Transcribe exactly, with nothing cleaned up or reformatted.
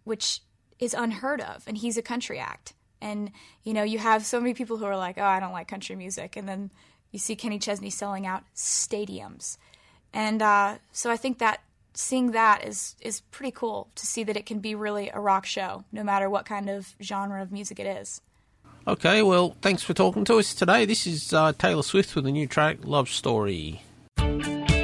which is unheard of, and he's a country act. And, you know, you have so many people who are like, oh, I don't like country music, and then you see Kenny Chesney selling out stadiums. And uh, so I think that seeing that is, is pretty cool to see that it can be really a rock show, no matter what kind of genre of music it is. Okay, well, thanks for talking to us today. This is uh, Taylor Swift with the new track, Love Story.